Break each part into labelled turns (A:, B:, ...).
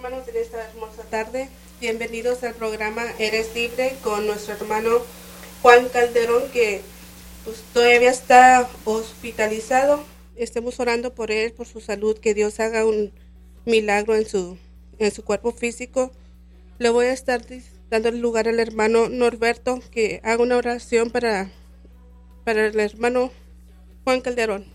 A: hermanos, en esta hermosa tarde. Bienvenidos al programa Eres Libre con nuestro hermano Juan Calderón, que pues, todavía está hospitalizado. Estemos orando por él, por su salud, que Dios haga un milagro en su cuerpo físico. Le voy a estar dando el lugar al hermano Norberto, que haga una oración para el hermano Juan Calderón.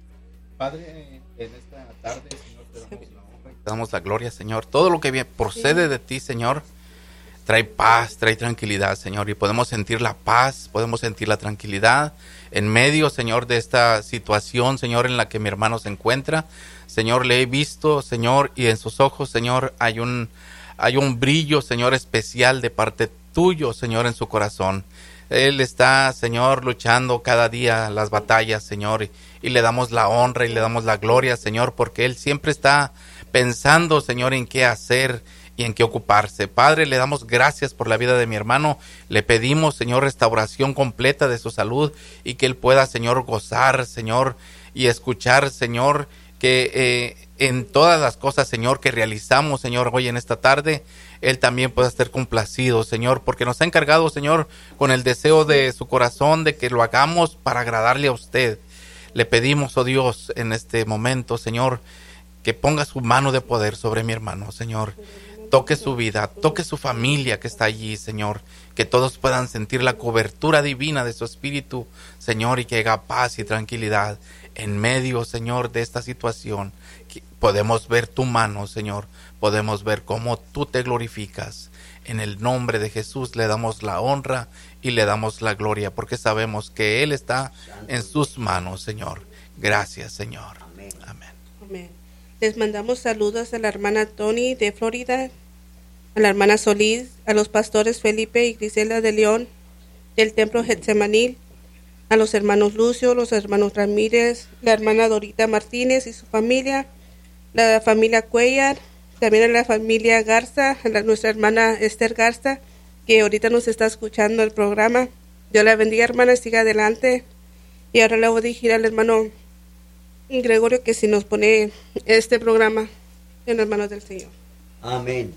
B: Padre, en esta tarde, Señor, te damos la honra y te damos la gloria, Señor. Todo lo que procede de ti, Señor, trae paz, trae tranquilidad, Señor. Y podemos sentir la paz, podemos sentir la tranquilidad en medio, Señor, de esta situación, Señor, en la que mi hermano se encuentra. Señor, le he visto, Señor, y en sus ojos, Señor, hay un brillo, Señor, especial de parte tuyo, Señor, en su corazón. Él está, Señor, luchando cada día las batallas, Señor, y le damos la honra y le damos la gloria, Señor, porque Él siempre está pensando, Señor, en qué hacer y en qué ocuparse. Padre, le damos gracias por la vida de mi hermano. Le pedimos, Señor, restauración completa de su salud y que Él pueda, Señor, gozar, Señor, y escuchar, Señor, que en todas las cosas, Señor, que realizamos, Señor, hoy en esta tarde, Él también pueda estar complacido, Señor, porque nos ha encargado, Señor, con el deseo de su corazón de que lo hagamos para agradarle a usted. Le pedimos, oh Dios, en este momento, Señor, que ponga su mano de poder sobre mi hermano, Señor. Toque su vida, toque su familia que está allí, Señor. Que todos puedan sentir la cobertura divina de su espíritu, Señor, y que haga paz y tranquilidad en medio, Señor, de esta situación. Podemos ver tu mano, Señor. Podemos ver cómo tú te glorificas. En el nombre de Jesús le damos la honra y le damos la gloria, porque sabemos que Él está en sus manos, Señor. Gracias, Señor. Amén. Amén.
A: Amén. Les mandamos saludos a la hermana Tony de Florida, a la hermana Solís, a los pastores Felipe y Griselda de León del Templo Getsemanil, a los hermanos Lucio, los hermanos Ramírez, la hermana Dorita Martínez y su familia, la familia Cuellar, también a la familia Garza, a nuestra hermana Esther Garza, que ahorita nos está escuchando el programa. Dios la bendiga, hermana, siga adelante. Y ahora le voy a dirigir al hermano Gregorio, que si nos pone este programa en las manos del Señor.
C: Amén.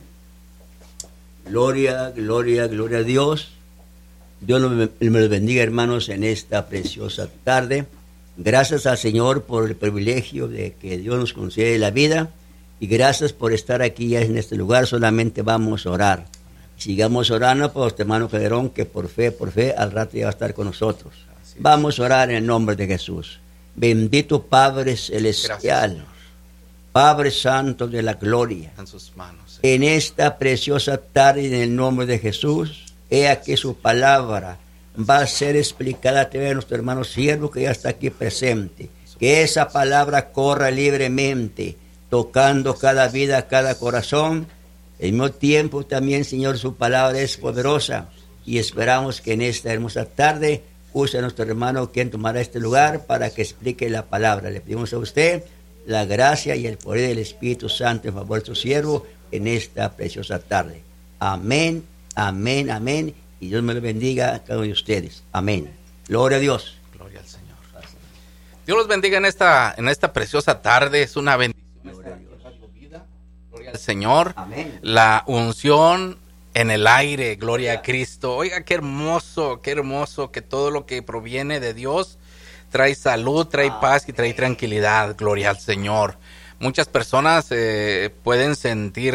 C: Gloria, gloria, gloria a Dios. Dios me los bendiga, hermanos, en esta preciosa tarde. Gracias al Señor por el privilegio de que Dios nos concede la vida. Y gracias por estar aquí ya en este lugar. Solamente vamos a orar. Sigamos orando por nuestro hermano Calderón, que por fe, al rato ya va a estar con nosotros. Vamos a orar en el nombre de Jesús. Bendito Padre Celestial, gracias, Padre Santo de la Gloria,
B: en sus manos,
C: en esta preciosa tarde, en el nombre de Jesús, he aquí su palabra va a ser explicada a través de nuestro hermano siervo que ya está aquí presente. Que esa palabra corra libremente, tocando cada vida, cada corazón. Al mismo tiempo también, Señor, su palabra es poderosa y esperamos que en esta hermosa tarde use a nuestro hermano quien tomará este lugar para que explique la palabra. Le pedimos a usted la gracia y el poder del Espíritu Santo en favor de su siervo en esta preciosa tarde. Amén, amén, amén. Y Dios me lo bendiga a cada uno de ustedes. Amén. Gloria a Dios.
B: Gloria al Señor. Dios los bendiga en esta preciosa tarde. Es una bendición. Gloria al Señor.
C: Amén.
B: La unción en el aire, gloria a Cristo. Oiga, qué hermoso que todo lo que proviene de Dios trae salud, trae paz y trae tranquilidad, gloria al Señor. Muchas personas pueden sentir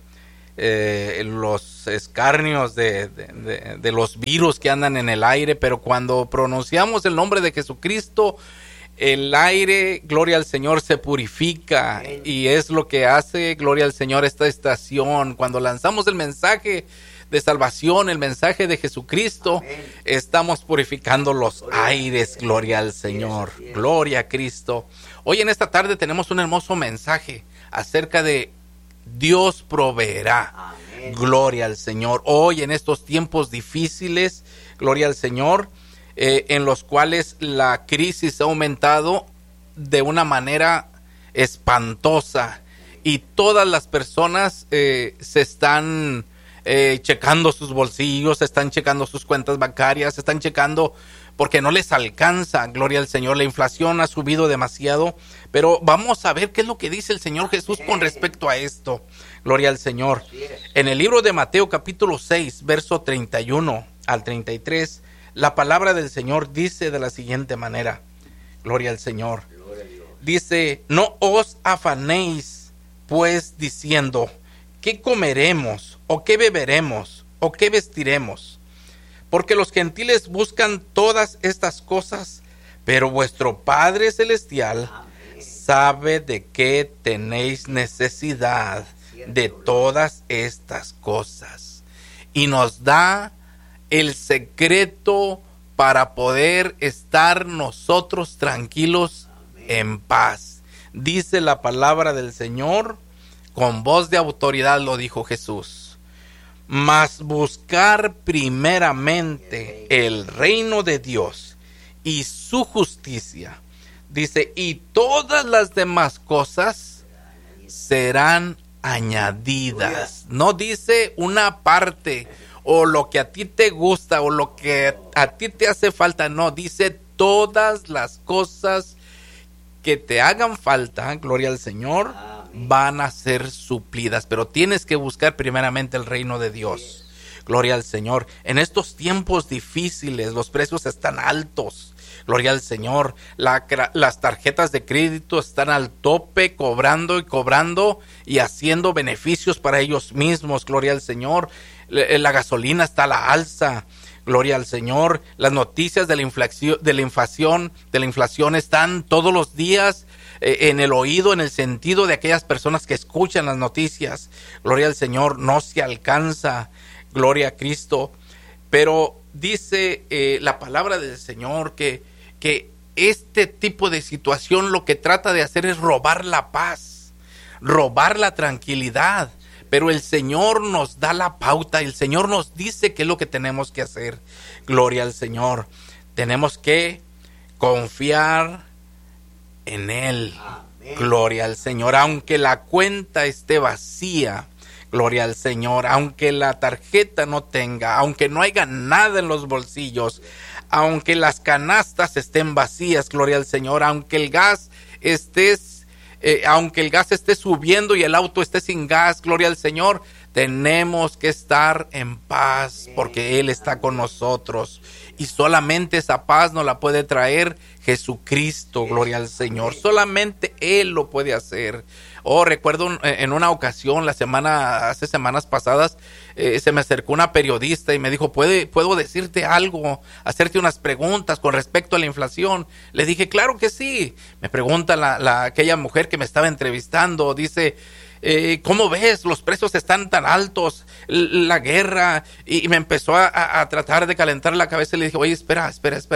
B: los escarnios de los virus que andan en el aire, pero cuando pronunciamos el nombre de Jesucristo, el aire, gloria al Señor, se purifica. Y es lo que hace, gloria al Señor, esta estación. Cuando lanzamos el mensaje de salvación, el mensaje de Jesucristo, estamos purificando los aires, gloria al Señor, gloria a Cristo. Hoy en esta tarde tenemos un hermoso mensaje acerca de Dios proveerá. Gloria al Señor. Hoy en estos tiempos difíciles, gloria al Señor, en los cuales la crisis ha aumentado de una manera espantosa y todas las personas se están checando sus bolsillos, están checando sus cuentas bancarias, están checando porque no les alcanza, gloria al Señor. La inflación ha subido demasiado, pero vamos a ver qué es lo que dice el Señor Jesús con respecto a esto, gloria al Señor. En el libro de Mateo capítulo 6, verso 31 al 33, la palabra del Señor dice de la siguiente manera, gloria al Señor. Dice, no os afanéis pues diciendo, ¿qué comeremos? ¿O qué beberemos? ¿O qué vestiremos? Porque los gentiles buscan todas estas cosas, pero vuestro Padre Celestial sabe de qué tenéis necesidad de todas estas cosas. Y nos da el secreto para poder estar nosotros tranquilos en paz. Dice la palabra del Señor, con voz de autoridad lo dijo Jesús. Mas buscar primeramente el reino de Dios y su justicia, dice, y todas las demás cosas serán añadidas. No dice una parte o lo que a ti te gusta o lo que a ti te hace falta, no, dice todas las cosas que te hagan falta, gloria al Señor, van a ser suplidas, pero tienes que buscar primeramente el reino de Dios. Gloria al Señor. En estos tiempos difíciles, los precios están altos. Gloria al Señor. Las tarjetas de crédito están al tope, cobrando y haciendo beneficios para ellos mismos. Gloria al Señor. La gasolina está a la alza. Gloria al Señor. Las noticias de la inflación están todos los días en el oído, en el sentido de aquellas personas que escuchan las noticias. Gloria al Señor, no se alcanza. Gloria a Cristo. Pero dice la palabra del Señor que este tipo de situación lo que trata de hacer es robar la paz, robar la tranquilidad. Pero el Señor nos da la pauta, el Señor nos dice qué es lo que tenemos que hacer. Gloria al Señor. Tenemos que confiar en Él. Amén. Gloria al Señor. Aunque la cuenta esté vacía, gloria al Señor. Aunque la tarjeta no tenga, aunque no haya nada en los bolsillos, aunque las canastas estén vacías, gloria al Señor. Aunque el gas esté subiendo y el auto esté sin gas, gloria al Señor, tenemos que estar en paz porque Él está con nosotros. Y solamente esa paz nos la puede traer Jesucristo, gloria al Señor. Solamente Él lo puede hacer. Recuerdo en una ocasión, hace semanas pasadas, se me acercó una periodista y me dijo, ¿puedo decirte algo? Hacerte unas preguntas con respecto a la inflación. Le dije, claro que sí. Me pregunta aquella mujer que me estaba entrevistando, dice, ¿cómo ves? Los precios están tan altos, la guerra, y me empezó a tratar de calentar la cabeza y le dije, oye, espera.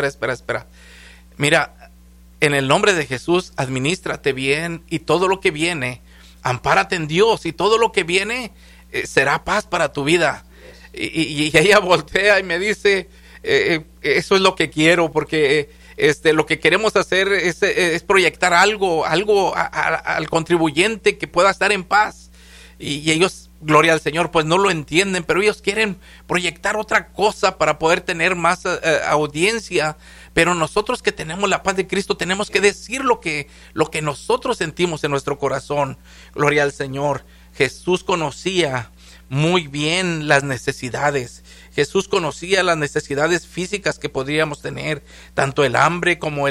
B: Mira, en el nombre de Jesús, adminístrate bien y todo lo que viene, ampárate en Dios y todo lo que viene será paz para tu vida. Y ella voltea y me dice, eso es lo que quiero, porque lo que queremos hacer es proyectar algo al contribuyente que pueda estar en paz. Y ellos, gloria al Señor, pues no lo entienden, pero ellos quieren proyectar otra cosa para poder tener más audiencia. Pero nosotros que tenemos la paz de Cristo tenemos que decir lo que nosotros sentimos en nuestro corazón. Gloria al Señor. Jesús conocía muy bien las necesidades. Jesús conocía las necesidades físicas que podríamos tener, tanto el hambre como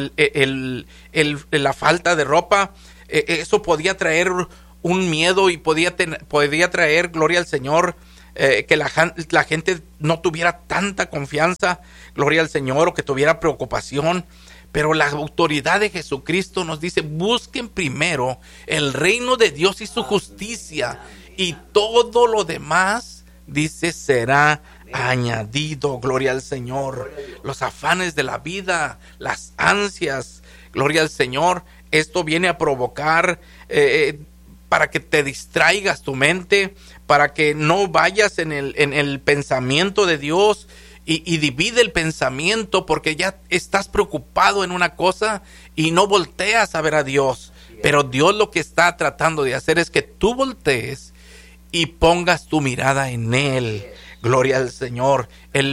B: la falta de ropa. Eso podía traer un miedo y podía traer, gloria al Señor, que la gente no tuviera tanta confianza, gloria al Señor, o que tuviera preocupación. Pero la autoridad de Jesucristo nos dice, busquen primero el reino de Dios y su justicia, y todo lo demás, dice, será añadido. Gloria al Señor. Los afanes de la vida, las ansias, gloria al Señor, esto viene a provocar para que te distraigas tu mente, para que no vayas en el pensamiento de Dios, y divide el pensamiento, porque ya estás preocupado en una cosa y no volteas a ver a Dios. Pero Dios lo que está tratando de hacer es que tú voltees y pongas tu mirada en Él. Gloria al Señor.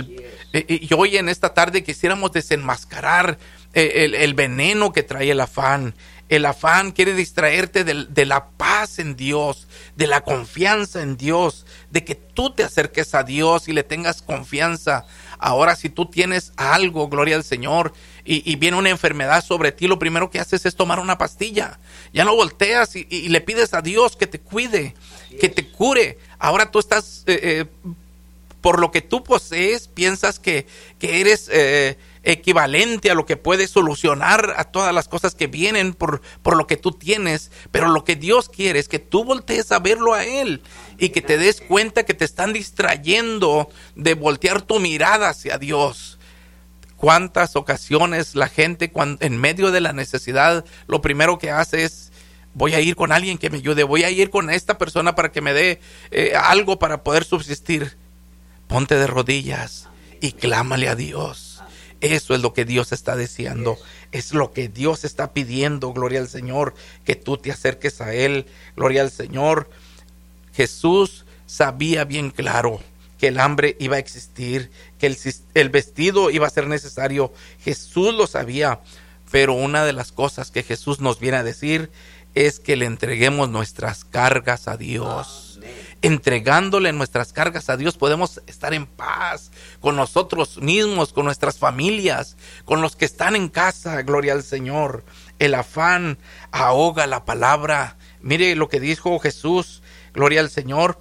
B: Y hoy en esta tarde quisiéramos desenmascarar el veneno que trae el afán. El afán quiere distraerte de la paz en Dios, de la confianza en Dios, de que tú te acerques a Dios y le tengas confianza. Ahora, si tú tienes algo, gloria al Señor, y viene una enfermedad sobre ti, lo primero que haces es tomar una pastilla. Ya no volteas y le pides a Dios que te cuide, que te cure. Ahora tú estás, por lo que tú posees, piensas que eres equivalente a lo que puede solucionar a todas las cosas que vienen por lo que tú tienes, pero lo que Dios quiere es que tú voltees a verlo a Él y que te des cuenta que te están distrayendo de voltear tu mirada hacia Dios. ¿Cuántas ocasiones la gente en medio de la necesidad lo primero que hace es: voy a ir con alguien que me ayude, voy a ir con esta persona para que me dé algo para poder subsistir? Ponte de rodillas y clámale a Dios. Eso es lo que Dios está deseando. Es lo que Dios está pidiendo, gloria al Señor, que tú te acerques a Él, gloria al Señor. Jesús sabía bien claro que el hambre iba a existir, que el vestido iba a ser necesario. Jesús lo sabía, pero una de las cosas que Jesús nos viene a decir es que le entreguemos nuestras cargas a Dios. Entregándole nuestras cargas a Dios podemos estar en paz con nosotros mismos, con nuestras familias, con los que están en casa, gloria al Señor. El afán ahoga la palabra. Mire lo que dijo Jesús, gloria al Señor.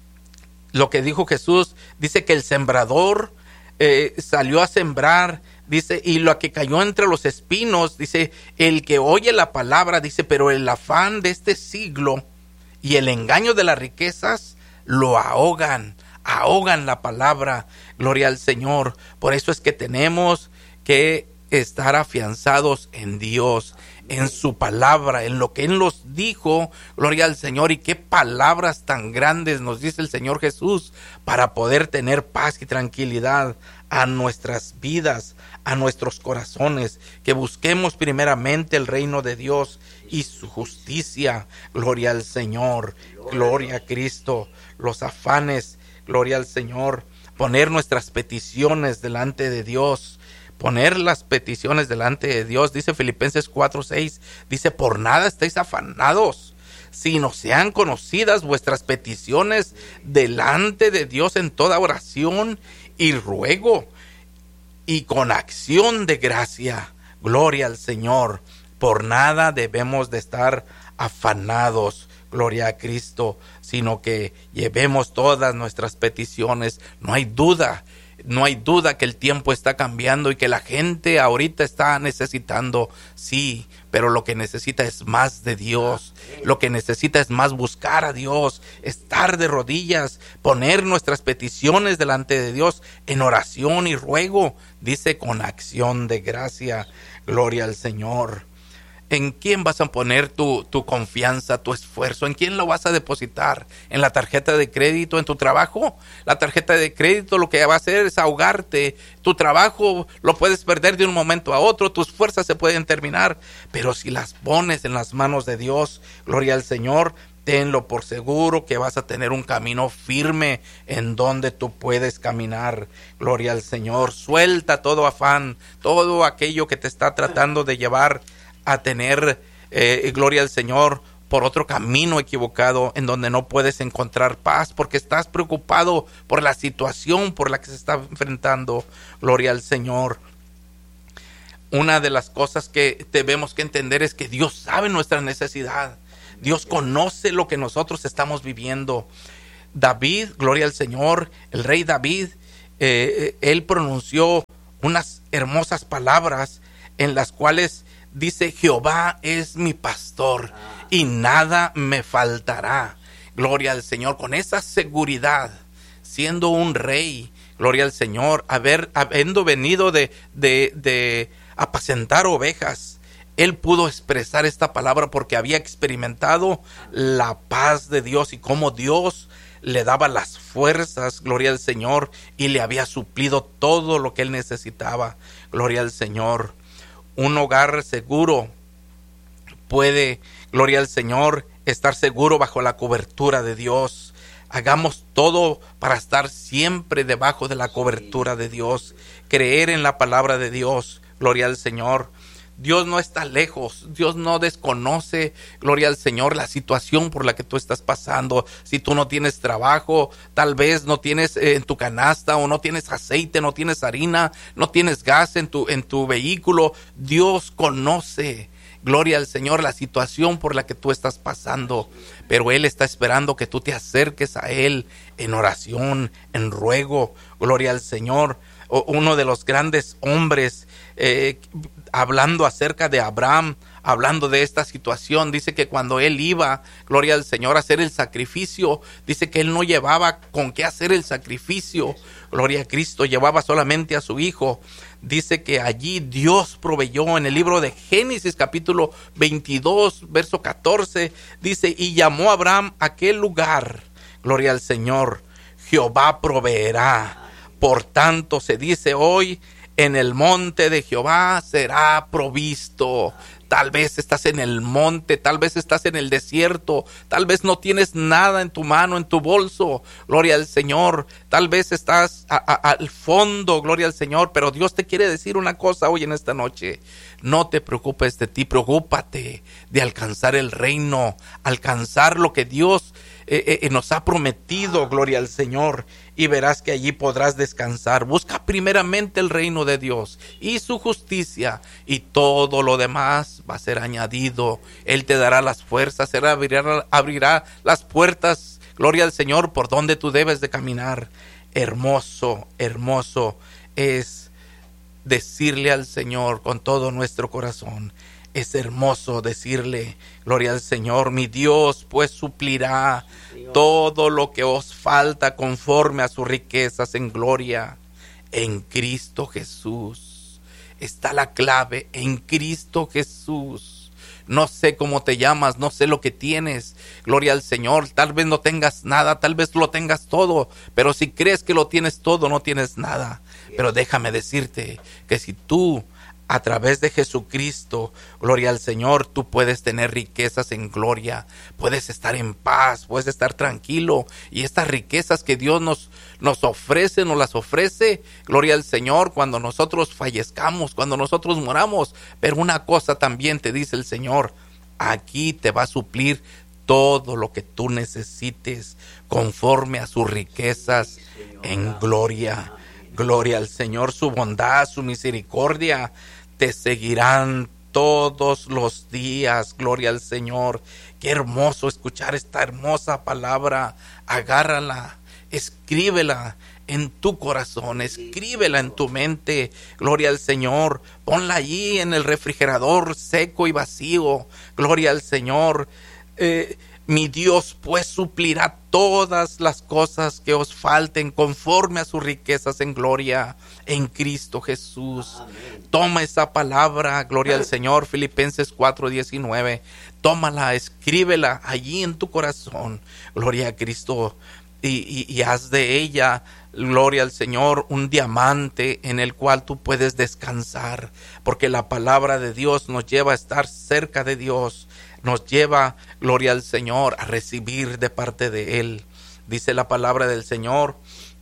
B: Lo que dijo Jesús, dice que el sembrador salió a sembrar, dice, y lo que cayó entre los espinos, dice, el que oye la palabra, dice, pero el afán de este siglo y el engaño de las riquezas lo ahogan la palabra, gloria al Señor. Por eso es que tenemos que estar afianzados en Dios, en su palabra, en lo que Él nos dijo, gloria al Señor. Y qué palabras tan grandes nos dice el Señor Jesús para poder tener paz y tranquilidad a nuestras vidas, a nuestros corazones, que busquemos primeramente el reino de Dios y su justicia, gloria al Señor, gloria a Cristo. Los afanes, gloria al Señor, poner nuestras peticiones delante de Dios, poner las peticiones delante de Dios. Dice Filipenses 4:6, dice, por nada estéis afanados, sino sean conocidas vuestras peticiones delante de Dios en toda oración y ruego y con acción de gracia, gloria al Señor. Por nada debemos de estar afanados, gloria a Cristo, sino que llevemos todas nuestras peticiones. No hay duda que el tiempo está cambiando y que la gente ahorita está necesitando, sí, pero lo que necesita es más de Dios. Lo que necesita es más buscar a Dios, estar de rodillas, poner nuestras peticiones delante de Dios en oración y ruego, dice, con acción de gracia, gloria al Señor. ¿En quién vas a poner tu confianza, tu esfuerzo? ¿En quién lo vas a depositar? ¿En la tarjeta de crédito, en tu trabajo? La tarjeta de crédito lo que va a hacer es ahogarte. Tu trabajo lo puedes perder de un momento a otro. Tus fuerzas se pueden terminar. Pero si las pones en las manos de Dios, gloria al Señor, tenlo por seguro que vas a tener un camino firme en donde tú puedes caminar. Gloria al Señor. Suelta todo afán, todo aquello que te está tratando de llevar a tener, gloria al Señor, por otro camino equivocado en donde no puedes encontrar paz porque estás preocupado por la situación por la que se está enfrentando. Gloria al Señor. Una de las cosas que debemos que entender es que Dios sabe nuestra necesidad. Dios conoce lo que nosotros estamos viviendo. David, gloria al Señor, el rey David, él pronunció unas hermosas palabras en las cuales dice, Jehová es mi pastor y nada me faltará. Gloria al Señor. Con esa seguridad, siendo un rey, gloria al Señor, habiendo venido de apacentar ovejas, él pudo expresar esta palabra porque había experimentado la paz de Dios y cómo Dios le daba las fuerzas, gloria al Señor, y le había suplido todo lo que él necesitaba. Gloria al Señor. Un hogar seguro puede, gloria al Señor, estar seguro bajo la cobertura de Dios. Hagamos todo para estar siempre debajo de la cobertura de Dios. Creer en la palabra de Dios. Gloria al Señor. Dios no está lejos, Dios no desconoce, gloria al Señor, la situación por la que tú estás pasando. Si tú no tienes trabajo, tal vez no tienes en tu canasta, o no tienes aceite, no tienes harina, no tienes gas en tu vehículo, Dios conoce, gloria al Señor, la situación por la que tú estás pasando. Pero Él está esperando que tú te acerques a Él en oración, en ruego, gloria al Señor. Uno de los grandes hombres, hablando acerca de Abraham, hablando de esta situación, dice que cuando él iba, gloria al Señor, a hacer el sacrificio, dice que él no llevaba con qué hacer el sacrificio, gloria a Cristo, llevaba solamente a su hijo. Dice que allí Dios proveyó. En el libro de Génesis capítulo 22 verso 14, dice: y llamó a Abraham a aquel lugar, gloria al Señor, Jehová proveerá. Por tanto se dice hoy: en el monte de Jehová será provisto. Tal vez estás en el monte, tal vez estás en el desierto, tal vez no tienes nada en tu mano, en tu bolso, gloria al Señor. Tal vez estás al fondo, gloria al Señor, pero Dios te quiere decir una cosa hoy en esta noche: no te preocupes de ti, preocúpate de alcanzar el reino, alcanzar lo que Dios nos ha prometido, gloria al Señor, y verás que allí podrás descansar. Busca primeramente el reino de Dios y su justicia, y todo lo demás va a ser añadido. Él te dará las fuerzas, Él abrirá las puertas, gloria al Señor, por donde tú debes de caminar. Hermoso, hermoso es decirle al Señor con todo nuestro corazón. Es hermoso decirle, gloria al Señor: mi Dios pues suplirá todo lo que os falta conforme a sus riquezas en gloria en Cristo Jesús. Está la clave, en Cristo Jesús. No sé cómo te llamas, no sé lo que tienes, gloria al Señor. Tal vez no tengas nada, tal vez lo tengas todo, pero si crees que lo tienes todo, no tienes nada. Pero déjame decirte que si tú, a través de Jesucristo, gloria al Señor, tú puedes tener riquezas en gloria, puedes estar en paz, puedes estar tranquilo. Y estas riquezas que Dios nos ofrece, nos las ofrece, gloria al Señor, cuando nosotros fallezcamos, cuando nosotros moramos. Pero una cosa también te dice el Señor: aquí te va a suplir todo lo que tú necesites conforme a sus riquezas en gloria. Gloria al Señor, su bondad, su misericordia te seguirán todos los días. Gloria al Señor. Qué hermoso escuchar esta hermosa palabra. Agárrala, escríbela en tu corazón, escríbela en tu mente. Gloria al Señor. Ponla allí en el refrigerador seco y vacío. Gloria al Señor. Mi Dios pues suplirá todas las cosas que os falten conforme a sus riquezas en gloria en Cristo Jesús. Amén. Toma esa palabra, gloria al Señor, Filipenses 4:19. Tómala, escríbela allí en tu corazón, gloria a Cristo, y haz de ella, gloria al Señor, un diamante en el cual tú puedes descansar, porque la palabra de Dios nos lleva a estar cerca de Dios. Nos lleva, gloria al Señor, a recibir de parte de Él. Dice la palabra del Señor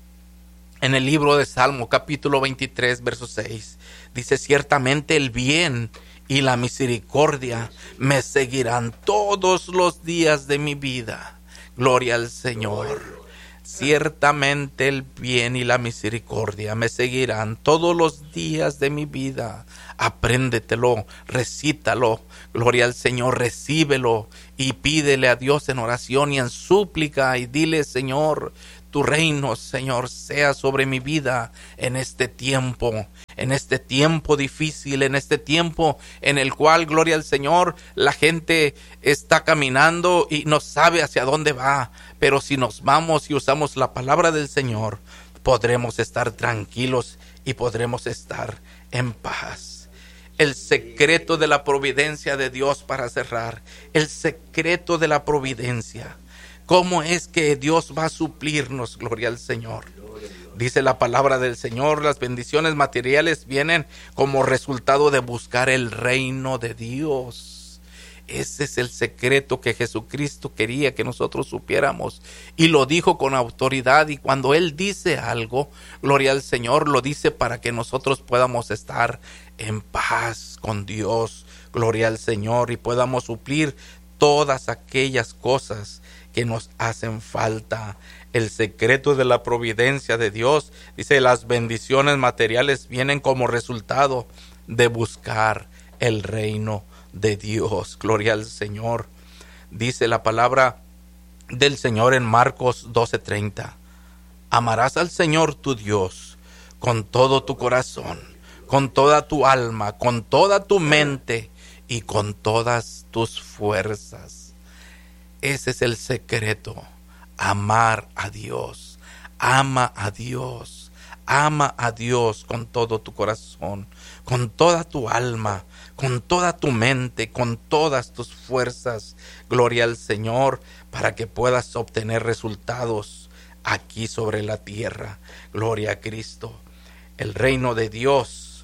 B: en el libro de Salmo, capítulo 23, verso 6. Dice: ciertamente el bien y la misericordia me seguirán todos los días de mi vida. Gloria al Señor. Ciertamente el bien y la misericordia me seguirán todos los días de mi vida. Apréndetelo, recítalo, gloria al Señor, recíbelo y pídele a Dios en oración y en súplica, y dile: Señor, tu reino, Señor, sea sobre mi vida en este tiempo difícil, en este tiempo en el cual, gloria al Señor, la gente está caminando y no sabe hacia dónde va. Pero si nos vamos y usamos la palabra del Señor, podremos estar tranquilos y podremos estar en paz. El secreto de la providencia de Dios, para cerrar, el secreto de la providencia. ¿Cómo es que Dios va a suplirnos? Gloria al Señor. Dice la palabra del Señor: las bendiciones materiales vienen como resultado de buscar el reino de Dios. Ese es el secreto que Jesucristo quería que nosotros supiéramos, y lo dijo con autoridad. Y cuando Él dice algo, gloria al Señor, lo dice para que nosotros podamos estar en paz con Dios, gloria al Señor, y podamos suplir todas aquellas cosas que nos hacen falta. El secreto de la providencia de Dios, dice, las bendiciones materiales vienen como resultado de buscar el reino de Dios, gloria al Señor. Dice la palabra del Señor en Marcos 12:30: amarás al Señor tu Dios con todo tu corazón, con toda tu alma, con toda tu mente y con todas tus fuerzas. Ese es el secreto: amar a Dios. Ama a Dios. Ama a Dios con todo tu corazón, con toda tu alma, con toda tu mente, con todas tus fuerzas. Gloria al Señor, para que puedas obtener resultados aquí sobre la tierra. Gloria a Cristo. El reino de Dios,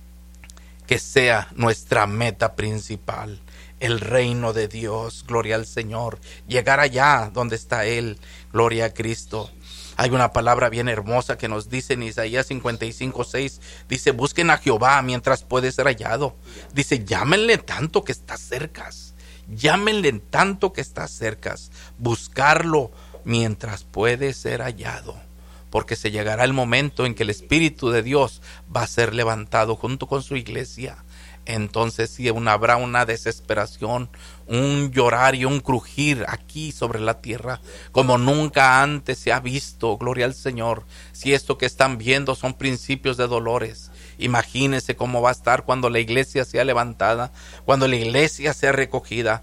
B: que sea nuestra meta principal. El reino de Dios, gloria al Señor. Llegar allá donde está Él, gloria a Cristo. Hay una palabra bien hermosa que nos dice en Isaías 55:6. Dice, busquen a Jehová mientras puede ser hallado. Dice, llámenle tanto que está cerca. Llámenle tanto que está cerca. Buscarlo mientras puede ser hallado. Porque se llegará el momento en que el Espíritu de Dios va a ser levantado junto con su iglesia. Entonces sí, habrá una desesperación, un llorar y un crujir aquí sobre la tierra como nunca antes se ha visto. Gloria al Señor. Si esto que están viendo son principios de dolores, imagínense cómo va a estar cuando la iglesia sea levantada, cuando la iglesia sea recogida.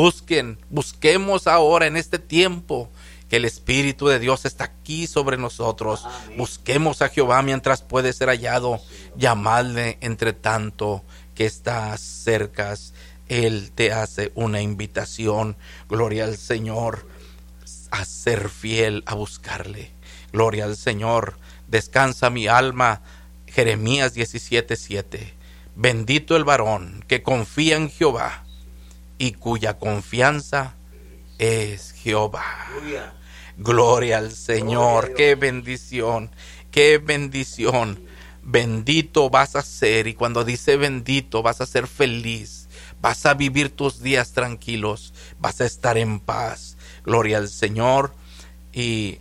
B: Busquemos ahora en este tiempo que el Espíritu de Dios está aquí sobre nosotros. Amén. Busquemos a Jehová mientras puede ser hallado. Llamadle entre tanto que estás cerca. Él te hace una invitación, gloria al Señor, a ser fiel, a buscarle. Gloria al Señor. Descansa mi alma. Jeremías 17:7. Bendito el varón que confía en Jehová y cuya confianza es Jehová. Gloria al Señor. Qué bendición, qué bendición. Bendito vas a ser, y cuando dice bendito vas a ser feliz, vas a vivir tus días tranquilos, vas a estar en paz. Gloria al Señor. Y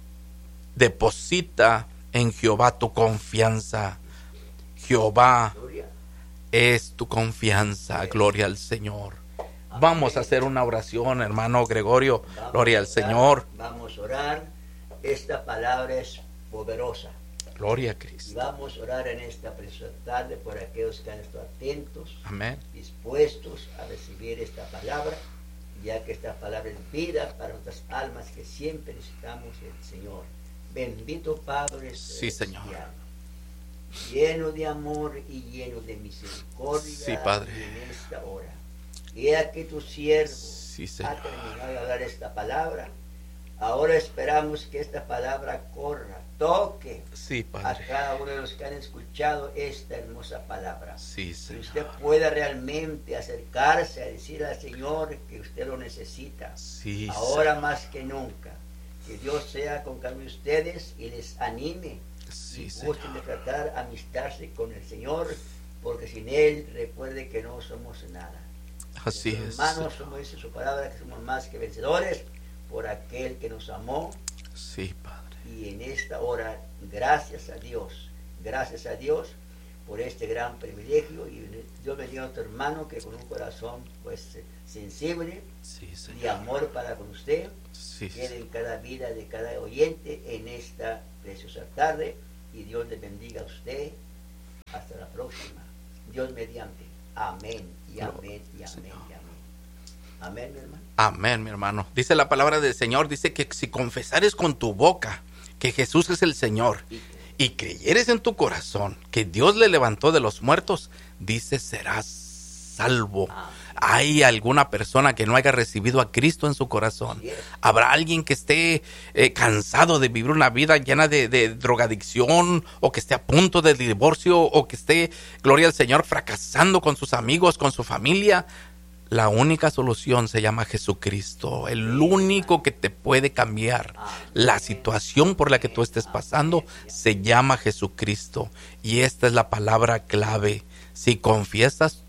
B: deposita en Jehová tu confianza. Jehová es tu confianza. Gloria al Señor. Vamos a hacer una oración, hermano Gregorio. Gloria al Señor.
C: Vamos a orar. Esta palabra es poderosa.
B: Gloria a Cristo.
C: Y vamos a orar en esta preciosa tarde por aquellos que han estado atentos,
B: amén,
C: dispuestos a recibir esta palabra, ya que esta palabra es vida para nuestras almas que siempre necesitamos el Señor. Bendito Padre
B: celestial, Señor,
C: lleno de amor y lleno de misericordia,
B: sí, Padre,
C: en esta hora. Y aquí tu siervo
B: ha
C: terminado de hablar esta palabra. Ahora esperamos que esta palabra corra, toque a cada uno de los que han escuchado esta hermosa palabra.
B: Sí,
C: que usted pueda realmente acercarse a decir al Señor que usted lo necesita.
B: Sí,
C: ahora más que nunca. Que Dios sea con cada uno de ustedes y les anime.
B: Sí,
C: y gusten de tratar amistarse con el Señor, porque sin Él recuerde que no somos nada.
B: Así es.
C: Hermanos, como dice su palabra, que somos más que vencedores por aquel que nos amó.
B: Sí, Padre.
C: Y en esta hora, gracias a Dios por este gran privilegio. Y Dios bendiga a tu hermano que con un corazón pues sensible,
B: sí,
C: y amor para con usted,
B: sí,
C: quede en cada vida de cada oyente en esta preciosa tarde. Y Dios le bendiga a usted. Hasta la próxima. Dios mediante. Amén y amén y amén y amén. Amén, mi hermano.
B: Amén, mi hermano. Dice la palabra del Señor, dice que si confesares con tu boca que Jesús es el Señor y creyeres en tu corazón que Dios le levantó de los muertos, dice, serás salvo. ¿Hay alguna persona que no haya recibido a Cristo en su corazón? ¿Habrá alguien que esté cansado de vivir una vida llena de drogadicción, o que esté a punto de divorcio, o que esté, gloria al Señor, fracasando con sus amigos, con su familia? La única solución se llama Jesucristo. El único que te puede cambiar la situación por la que tú estés pasando se llama Jesucristo. Y esta es la palabra clave. Si confiesas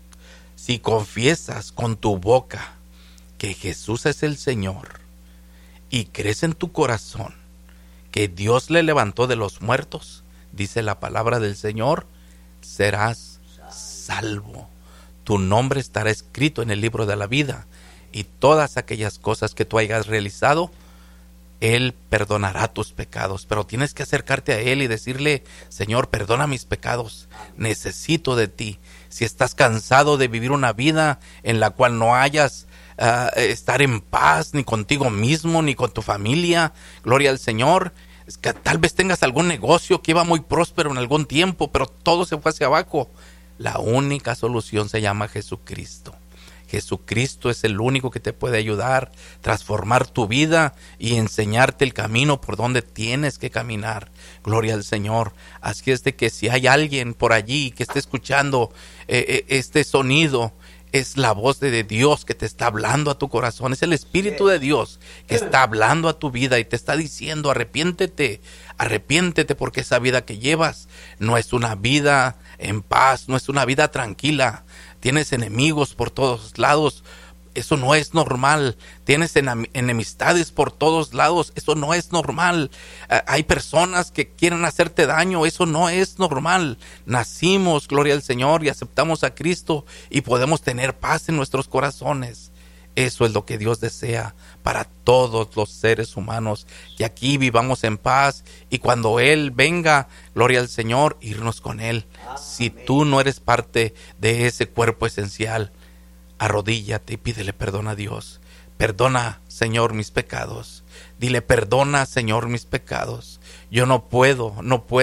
B: con tu boca que Jesús es el Señor y crees en tu corazón que Dios le levantó de los muertos, dice la palabra del Señor, serás salvo. Tu nombre estará escrito en el libro de la vida, y todas aquellas cosas que tú hayas realizado, Él perdonará tus pecados. Pero tienes que acercarte a Él y decirle: Señor, perdona mis pecados, necesito de ti. Si estás cansado de vivir una vida en la cual no hayas estar en paz ni contigo mismo ni con tu familia, gloria al Señor. Es que tal vez tengas algún negocio que iba muy próspero en algún tiempo, pero todo se fue hacia abajo. La única solución se llama Jesucristo. Jesucristo es el único que te puede ayudar, transformar tu vida y enseñarte el camino por donde tienes que caminar. Gloria al Señor. Así es de que si hay alguien por allí que esté escuchando este sonido, es la voz de Dios que te está hablando a tu corazón. Es el Espíritu de Dios que está hablando a tu vida y te está diciendo: arrepiéntete, arrepiéntete, porque esa vida que llevas no es una vida en paz, no es una vida tranquila. Tienes enemigos por todos lados. Eso no es normal. Tienes enemistades por todos lados. Eso no es normal. Hay personas que quieren hacerte daño. Eso no es normal. Nacimos, gloria al Señor, y aceptamos a Cristo y podemos tener paz en nuestros corazones. Eso es lo que Dios desea para todos los seres humanos, que aquí vivamos en paz y cuando Él venga, gloria al Señor, irnos con Él. Si tú no eres parte de ese cuerpo esencial, arrodíllate y pídele perdón a Dios. Perdona, Señor, mis pecados. Dile: perdona, Señor, mis pecados. Yo no puedo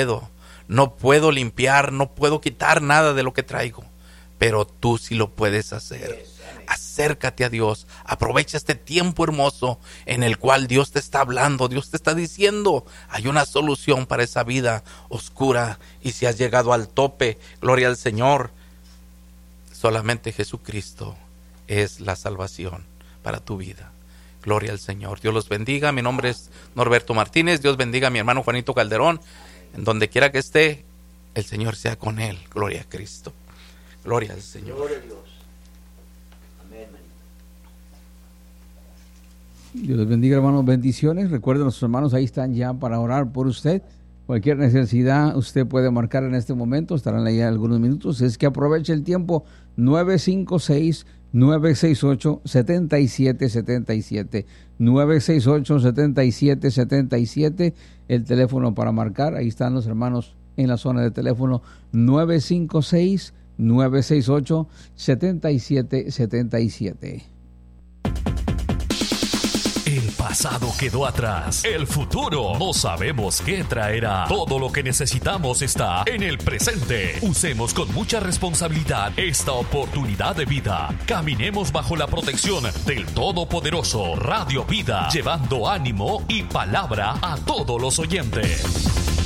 B: limpiar, no puedo quitar nada de lo que traigo, pero tú sí lo puedes hacer. Acércate a Dios, aprovecha este tiempo hermoso en el cual Dios te está hablando, Dios te está diciendo: hay una solución para esa vida oscura, y si has llegado al tope, gloria al Señor, solamente Jesucristo es la salvación para tu vida. Gloria al Señor. Dios los bendiga. Mi nombre es Norberto Martínez. Dios bendiga a mi hermano Juanito Calderón. En donde quiera que esté, el Señor sea con él. Gloria a Cristo. Gloria al Señor.
C: Gloria a Dios. Amén.
D: Dios les bendiga, hermanos. Bendiciones. Recuerden, nuestros hermanos ahí están ya para orar por usted. Cualquier necesidad usted puede marcar en este momento. Estarán ahí algunos minutos. Es que aproveche el tiempo. 956-968-7777. 968-7777. El teléfono para marcar. Ahí están los hermanos en la zona de teléfono. 956-968-7777.
E: El pasado quedó atrás. El futuro no sabemos qué traerá. Todo lo que necesitamos está en el presente. Usemos con mucha responsabilidad esta oportunidad de vida. Caminemos bajo la protección del Todopoderoso. Radio Vida, llevando ánimo y palabra a todos los oyentes.